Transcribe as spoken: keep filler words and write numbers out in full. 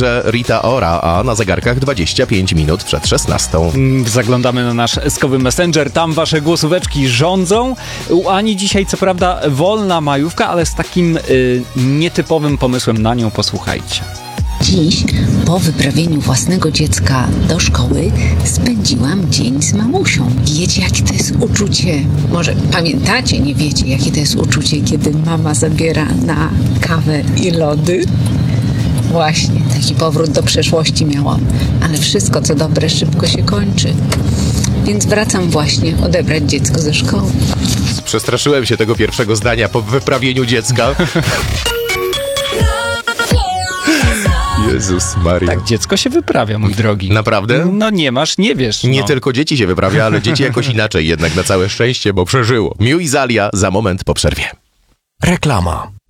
także Rita Ora, a na zegarkach dwadzieścia pięć minut przed szesnastą. Zaglądamy na nasz eskowy Messenger, tam wasze głosóweczki rządzą. U Ani dzisiaj co prawda wolna majówka, ale z takim y, nietypowym pomysłem na nią posłuchajcie. Dziś, po wyprawieniu własnego dziecka do szkoły, spędziłam dzień z mamusią. Wiecie, jakie to jest uczucie? Może pamiętacie, nie wiecie, jakie to jest uczucie, kiedy mama zabiera na kawę i lody? Właśnie, taki powrót do przeszłości miałam. Ale wszystko, co dobre, szybko się kończy. Więc wracam właśnie odebrać dziecko ze szkoły. Przestraszyłem się tego pierwszego zdania po wyprawieniu dziecka. Jezus Maria. Tak, dziecko się wyprawia, mój drogi. Naprawdę? No nie masz, nie wiesz. Nie no. tylko dzieci się wyprawia, ale dzieci jakoś inaczej jednak na całe szczęście, bo przeżyło. Miu i Zalia za moment po przerwie. Reklama.